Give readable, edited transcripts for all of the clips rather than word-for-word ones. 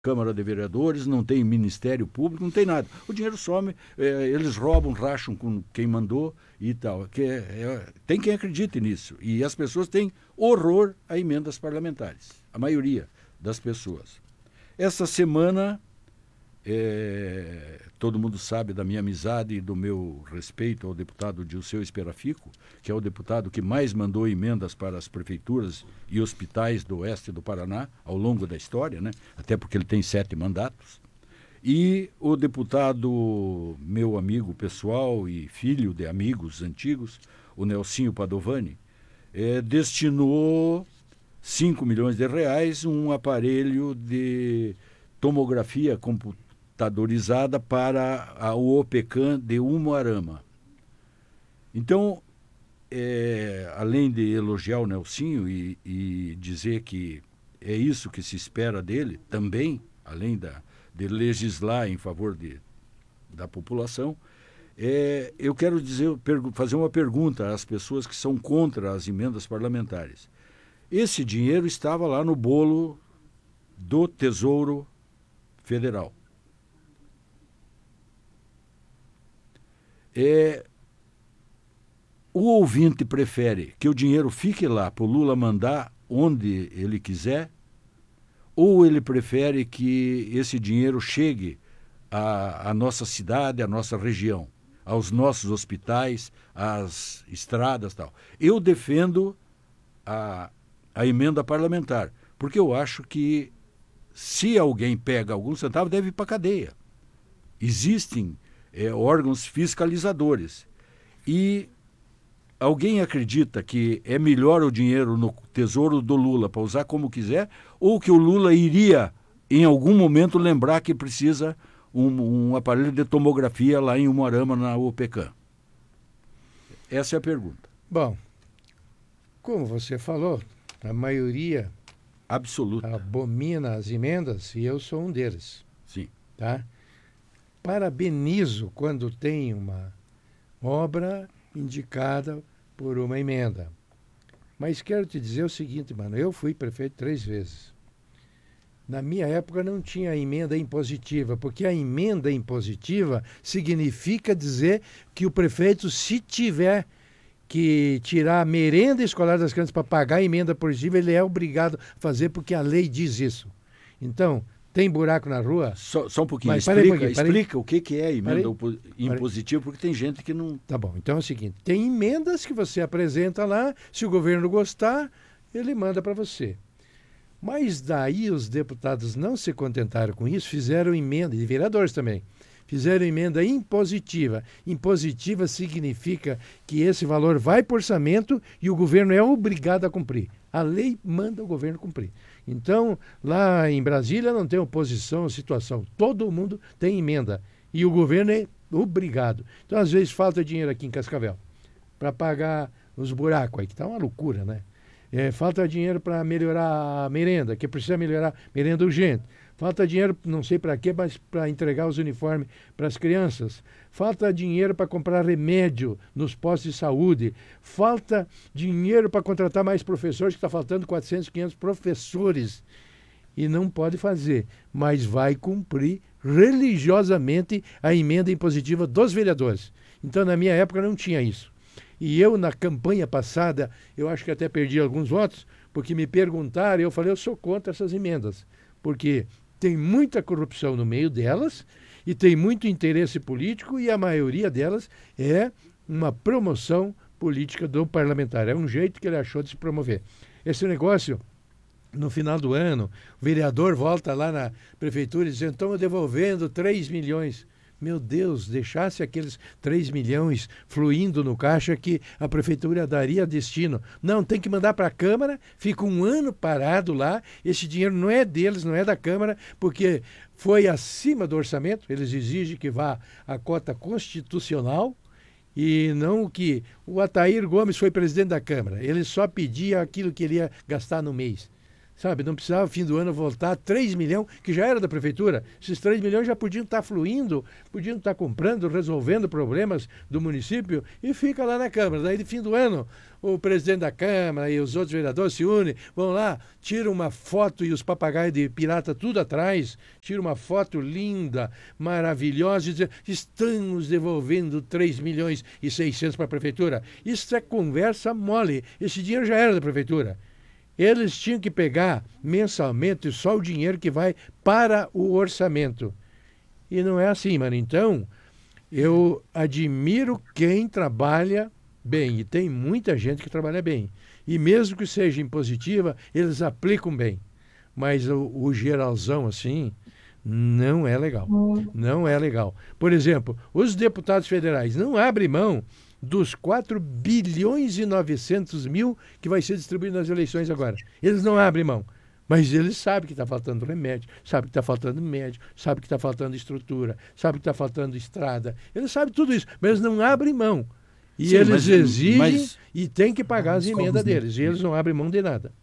Câmara de Vereadores, não tem Ministério Público, não tem nada. O dinheiro some, eles roubam, racham com quem mandou e tal. Tem quem acredite nisso. E as pessoas têm horror a emendas parlamentares. A maioria das pessoas. Essa semana, todo mundo sabe da minha amizade e do meu respeito ao deputado Dilceu Esperafico, que é o deputado que mais mandou emendas para as prefeituras e hospitais do oeste do Paraná ao longo da história, né? Até porque ele tem 7 mandatos. E o deputado, meu amigo pessoal e filho de amigos antigos, o Nelsinho Padovani, destinou 5 milhões de reais um aparelho de tomografia computadorizada para a UOPECAM de Umuarama. Então, além de elogiar o Nelsinho e dizer que é isso que se espera dele, também, além de legislar em favor da população, eu quero fazer uma pergunta às pessoas que são contra as emendas parlamentares. Esse dinheiro estava lá no bolo do Tesouro Federal. O ouvinte prefere que o dinheiro fique lá para o Lula mandar onde ele quiser, ou ele prefere que esse dinheiro chegue à nossa cidade, à nossa região, aos nossos hospitais, às estradas e tal. Eu defendo a emenda parlamentar, porque eu acho que se alguém pega algum centavo, deve ir para a cadeia. Existem órgãos fiscalizadores. E alguém acredita que é melhor o dinheiro no tesouro do Lula para usar como quiser, ou que o Lula iria, em algum momento, lembrar que precisa um aparelho de tomografia lá em Umuarama, na UOPECAM? Essa é a pergunta. Bom, como você falou, a maioria absoluta abomina as emendas e eu sou um deles. Sim. Tá? Parabenizo quando tem uma obra indicada por uma emenda. Mas quero te dizer o seguinte, mano, eu fui prefeito 3 vezes. Na minha época não tinha emenda impositiva, porque a emenda impositiva significa dizer que o prefeito, se tiver que tirar a merenda escolar das crianças para pagar a emenda positiva, ele é obrigado a fazer porque a lei diz isso. Então, tem buraco na rua? Só um pouquinho. Mas, explica o que é a emenda impositiva, porque tem gente que não... Tá bom, então é o seguinte, tem emendas que você apresenta lá, se o governo gostar, ele manda para você. Mas daí os deputados não se contentaram com isso, fizeram emenda, e vereadores também, fizeram emenda impositiva. Impositiva significa que esse valor vai para o orçamento e o governo é obrigado a cumprir. A lei manda o governo cumprir. Então, lá em Brasília não tem oposição à situação. Todo mundo tem emenda. E o governo é obrigado. Então, às vezes, falta dinheiro aqui em Cascavel para pagar os buracos aí, que está uma loucura, né? Falta dinheiro para melhorar a merenda, que precisa melhorar merenda urgente. Falta dinheiro, não sei para quê, mas para entregar os uniformes para as crianças. Falta dinheiro para comprar remédio nos postos de saúde. Falta dinheiro para contratar mais professores, que está faltando 400, 500 professores. E não pode fazer, mas vai cumprir religiosamente a emenda impositiva dos vereadores. Então, na minha época, não tinha isso. E eu, na campanha passada, eu acho que até perdi alguns votos, porque me perguntaram, e eu falei, eu sou contra essas emendas, porque tem muita corrupção no meio delas e tem muito interesse político e a maioria delas é uma promoção política do parlamentar. É um jeito que ele achou de se promover. Esse negócio, no final do ano, o vereador volta lá na prefeitura e diz, estamos devolvendo 3 milhões. Meu Deus, deixasse aqueles 3 milhões fluindo no caixa que a prefeitura daria destino. Não, tem que mandar para a Câmara, fica um ano parado lá, esse dinheiro não é deles, não é da Câmara, porque foi acima do orçamento, eles exigem que vá a cota constitucional e não que... O Atair Gomes foi presidente da Câmara, ele só pedia aquilo que ele ia gastar no mês. Sabe, não precisava, fim do ano, voltar 3 milhões, que já era da prefeitura. Esses 3 milhões já podiam estar fluindo, podiam estar comprando, resolvendo problemas do município e fica lá na Câmara. Daí, de fim do ano, o presidente da Câmara e os outros vereadores se unem, vão lá, tiram uma foto e os papagaios de pirata tudo atrás, tiram uma foto linda, maravilhosa e dizem, estamos devolvendo 3 milhões e 600 para a prefeitura. Isso é conversa mole. Esse dinheiro já era da prefeitura. Eles tinham que pegar mensalmente só o dinheiro que vai para o orçamento. E não é assim, mano. Então, eu admiro quem trabalha bem. E tem muita gente que trabalha bem. E mesmo que seja impositiva, eles aplicam bem. Mas o geralzão, assim, não é legal. Não é legal. Por exemplo, os deputados federais não abrem mão dos 4 bilhões e 900 mil que vai ser distribuído nas eleições agora. Eles não abrem mão. Mas eles sabem que está faltando remédio, sabem que está faltando médico, sabem que está faltando estrutura, sabem que está faltando estrada. Eles sabem tudo isso, mas eles não abrem mão. E sim, eles exigem e têm que pagar as emendas deles. E eles não abrem mão de nada.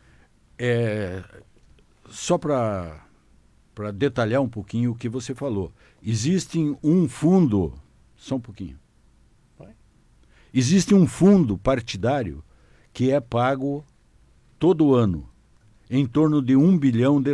Só para detalhar um pouquinho o que você falou. Existe um fundo... Só um pouquinho. Existe um fundo partidário que é pago todo ano, em torno de R$1 bilhão.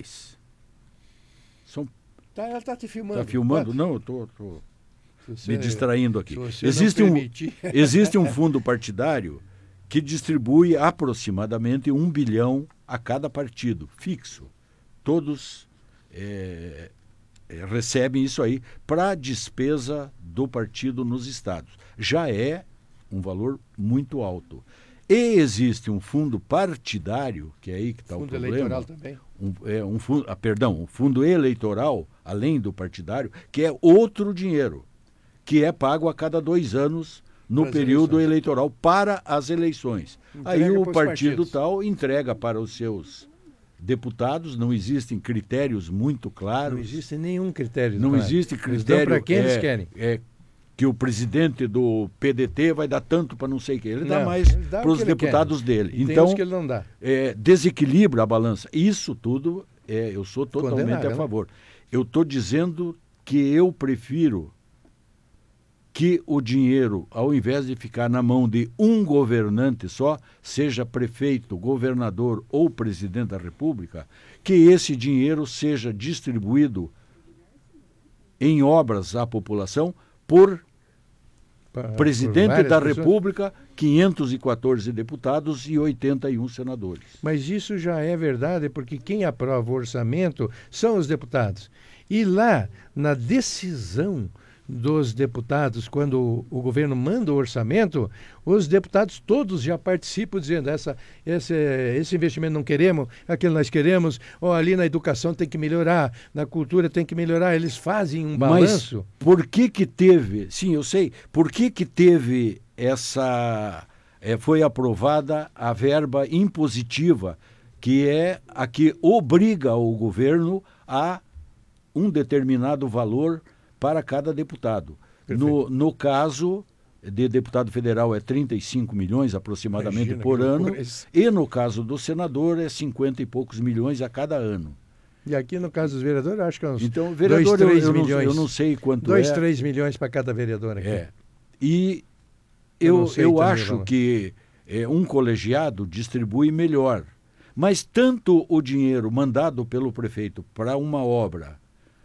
Ela está te filmando. Está filmando? Não, eu estou me distraindo aqui. Existe um fundo partidário que distribui aproximadamente R$1 bilhão a cada partido, fixo. Todos recebem isso aí para a despesa do partido nos estados. Já é um valor muito alto. E existe um fundo partidário, que é aí que está o problema. Fundo eleitoral também? Um fundo eleitoral, além do partidário, que é outro dinheiro, que é pago a cada 2 anos no período eleitoral para as eleições. Aí o partido tal entrega para os seus deputados, não existem critérios muito claros. Não existe nenhum critério. Não existe critério para quem eles querem. Que o presidente do PDT vai dar tanto para não sei o que. Ele dá mais para os deputados dele. Então, que ele não dá. Desequilibra a balança. Isso tudo, eu sou totalmente a favor. Eu estou dizendo que eu prefiro que o dinheiro, ao invés de ficar na mão de um governante só, seja prefeito, governador ou presidente da República, que esse dinheiro seja distribuído em obras à população por presidente da República, 514 deputados e 81 senadores. Mas isso já é verdade, porque quem aprova o orçamento são os deputados. E lá, na decisão dos deputados, quando o governo manda o orçamento, os deputados todos já participam dizendo esse investimento não queremos, aquele nós queremos, ali na educação tem que melhorar, na cultura tem que melhorar, eles fazem um balanço. Mas por que teve, sim, eu sei, por que teve foi aprovada a verba impositiva, que é a que obriga o governo um determinado valor para cada deputado. No caso de deputado federal é 35 milhões aproximadamente por ano, e no caso do senador é 50 e poucos milhões a cada ano. E aqui no caso dos vereadores, acho que é uns então, vereador, 2, 3 milhões. Eu não sei quanto 2, 3 milhões para cada vereador aqui. É. E eu acho que um colegiado distribui melhor. Mas tanto o dinheiro mandado pelo prefeito para uma obra,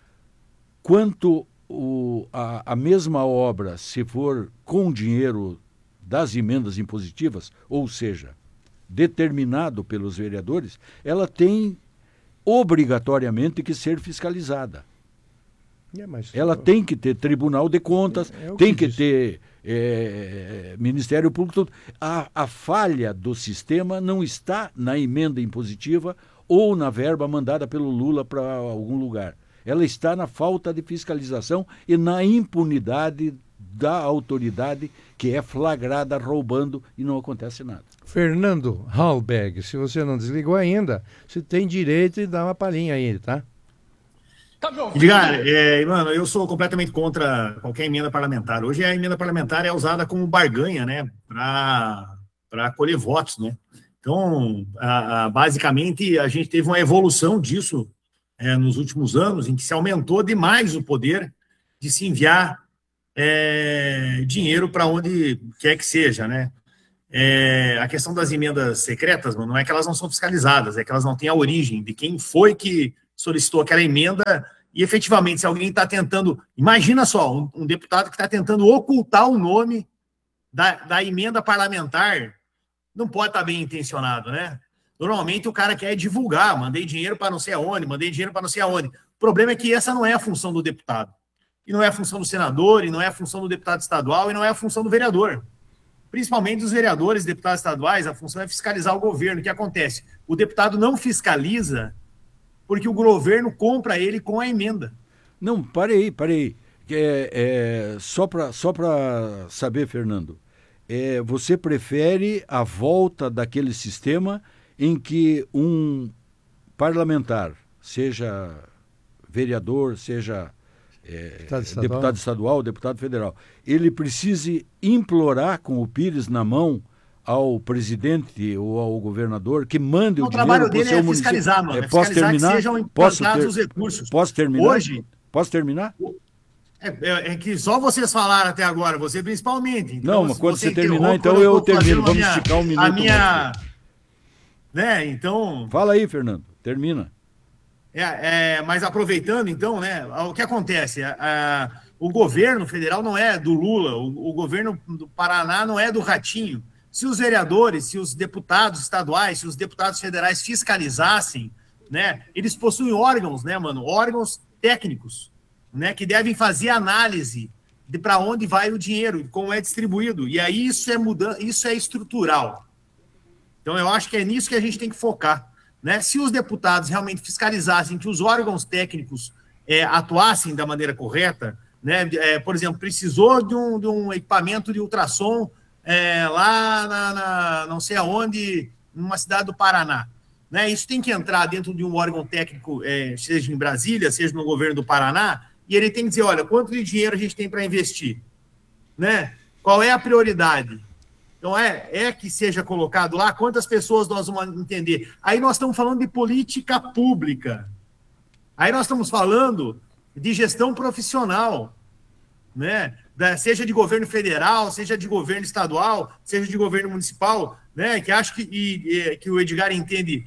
quanto a mesma obra, se for com dinheiro das emendas impositivas, ou seja, determinado pelos vereadores, ela tem obrigatoriamente que ser fiscalizada. Ela tem que ter Tribunal de Contas, tem que ter Ministério Público. Tudo. A falha do sistema não está na emenda impositiva ou na verba mandada pelo Lula para algum lugar. Ela está na falta de fiscalização e na impunidade da autoridade que é flagrada roubando e não acontece nada. Fernando Halberg, se você não desligou ainda, você tem direito de dar uma palhinha aí, tá? Edgar, mano, eu sou completamente contra qualquer emenda parlamentar. Hoje a emenda parlamentar é usada como barganha, né, para colher votos, né? Então, basicamente, a gente teve uma evolução disso nos últimos anos, em que se aumentou demais o poder de se enviar dinheiro para onde quer que seja, né? A questão das emendas secretas, não é que elas não são fiscalizadas, é que elas não têm a origem de quem foi que solicitou aquela emenda e, efetivamente, se alguém está tentando... Imagina só, um deputado que está tentando ocultar o nome da emenda parlamentar, não pode estar bem intencionado, né? Normalmente o cara quer divulgar, mandei dinheiro para não sei aonde, mandei dinheiro para não sei aonde. O problema é que essa não é a função do deputado. E não é a função do senador, e não é a função do deputado estadual, e não é a função do vereador. Principalmente dos vereadores, deputados estaduais, a função é fiscalizar o governo. O que acontece? O deputado não fiscaliza porque o governo compra ele com a emenda. Não, parei. Só para saber, Fernando, você prefere a volta daquele sistema em que um parlamentar, seja vereador, seja deputado estadual, deputado federal, ele precise implorar com o Pires na mão ao presidente ou ao governador que mande o dinheiro. O trabalho dele é fiscalizar, mano. Posso terminar? Que sejam implantados os recursos. Posso terminar? Hoje... Posso terminar? É que só vocês falaram até agora, você principalmente. Então, não, mas quando você terminar, então eu termino. Vamos esticar um minuto. Né, então... Fala aí, Fernando. Termina. Mas aproveitando, então, né, o que acontece? O governo federal não é do Lula, o governo do Paraná não é do Ratinho. Se os vereadores, se os deputados estaduais, se os deputados federais fiscalizassem, né, eles possuem órgãos, né, mano, órgãos técnicos, né, que devem fazer análise de para onde vai o dinheiro, como é distribuído. E aí isso é estrutural. Então eu acho que é nisso que a gente tem que focar, né? Se os deputados realmente fiscalizassem que os órgãos técnicos atuassem da maneira correta, né? Por exemplo, precisou de um equipamento de ultrassom lá não sei aonde, numa cidade do Paraná. Né? Isso tem que entrar dentro de um órgão técnico, seja em Brasília, seja no governo do Paraná, e ele tem que dizer, olha, quanto de dinheiro a gente tem para investir? Né? Qual é a prioridade? Então, que seja colocado lá, quantas pessoas nós vamos entender? Aí nós estamos falando de política pública. Aí nós estamos falando de gestão profissional, né? Seja de governo federal, seja de governo estadual, seja de governo municipal, né? Que acho que o Edgar entende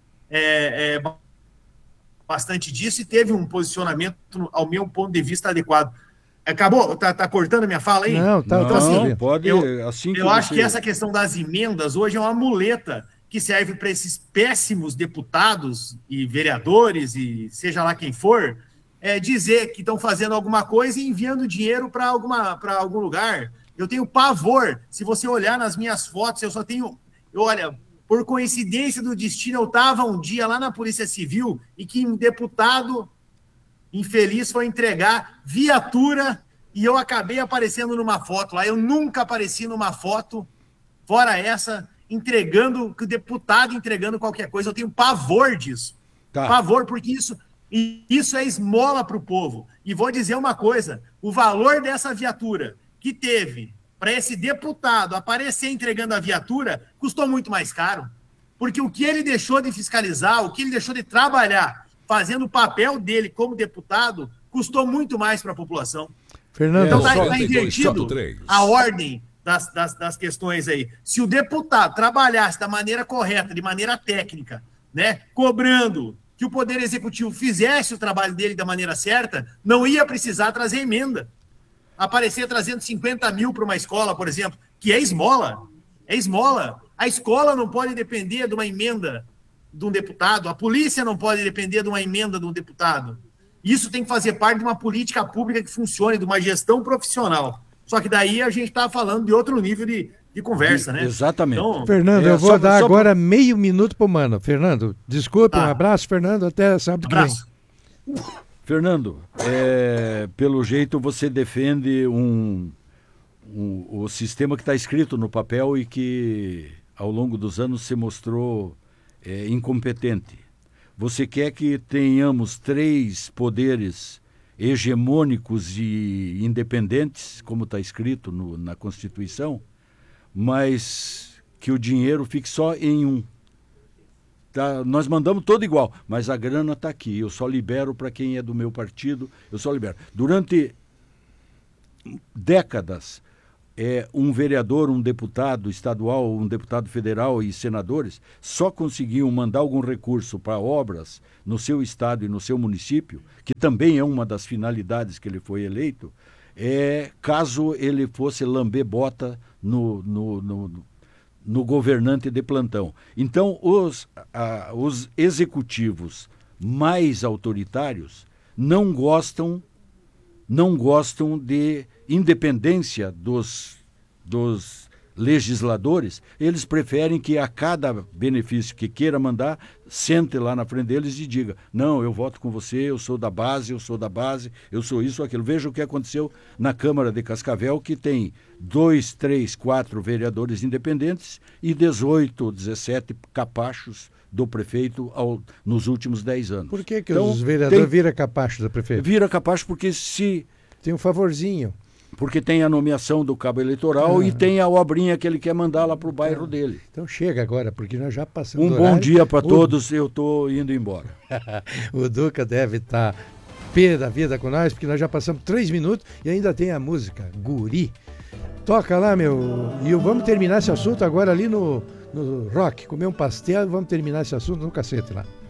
bastante disso e teve um posicionamento, ao meu ponto de vista, adequado. Acabou? Tá cortando a minha fala aí? Não, tá. Então, assim, pode. Eu acho que essa questão das emendas hoje é uma muleta que serve para esses péssimos deputados e vereadores e seja lá quem for, dizer que estão fazendo alguma coisa e enviando dinheiro para algum lugar. Eu tenho pavor. Se você olhar nas minhas fotos, olha, por coincidência do destino, eu estava um dia lá na Polícia Civil e que um deputado infeliz foi entregar viatura e eu acabei aparecendo numa foto lá. Eu nunca apareci numa foto, fora essa, que o deputado entregando qualquer coisa. Eu tenho pavor disso. Tá. Pavor, porque isso é esmola para o povo. E vou dizer uma coisa, o valor dessa viatura que teve para esse deputado aparecer entregando a viatura custou muito mais caro. Porque o que ele deixou de fiscalizar, o que ele deixou de trabalhar, fazendo o papel dele como deputado, custou muito mais para a população. Fernando, então está invertido a ordem das questões aí. Se o deputado trabalhasse da maneira correta, de maneira técnica, né, cobrando que o Poder Executivo fizesse o trabalho dele da maneira certa, não ia precisar trazer emenda. Aparecer trazendo 50 mil para uma escola, por exemplo, que é esmola. É esmola. A escola não pode depender de uma emenda de um deputado, a polícia não pode depender de uma emenda de um deputado. Isso tem que fazer parte de uma política pública que funcione, de uma gestão profissional. Só que daí a gente está falando de outro nível de conversa, né? Exatamente. Então, Fernando, eu vou dar agora meio minuto para o Mano. Fernando, desculpe, um abraço, Fernando, até sábado que vem. Fernando, pelo jeito você defende o sistema que está escrito no papel e que ao longo dos anos se mostrou incompetente. Você quer que tenhamos 3 poderes hegemônicos e independentes, como está escrito na Constituição, mas que o dinheiro fique só em um. Tá? Nós mandamos todo igual, mas a grana está aqui. Eu só libero para quem é do meu partido, eu só libero. Durante décadas, um vereador, um deputado estadual, um deputado federal e senadores só conseguiam mandar algum recurso para obras no seu estado e no seu município, que também é uma das finalidades que ele foi eleito, caso ele fosse lamber bota no governante de plantão. Então, os executivos mais autoritários não gostam de independência dos legisladores. Eles preferem que a cada benefício que queira mandar, sente lá na frente deles e diga: não, eu voto com você, eu sou da base, eu sou isso ou aquilo. Veja o que aconteceu na Câmara de Cascavel, que tem 2, 3, 4 vereadores independentes e 18, 17 capachos do prefeito nos últimos 10 anos. Por que então, os vereadores viram capacho do prefeito? Vira capacho porque tem um favorzinho. Porque tem a nomeação do cabo eleitoral e tem a obrinha que ele quer mandar lá para o bairro dele. Então chega agora, porque nós já passamos do horário. Bom dia para todos, eu estou indo embora. O Duca deve estar pé da vida com nós, porque nós já passamos 3 minutos e ainda tem a música Guri. Toca lá, meu. E vamos terminar esse assunto agora ali no rock. Comer um pastel e vamos terminar esse assunto no cacete lá.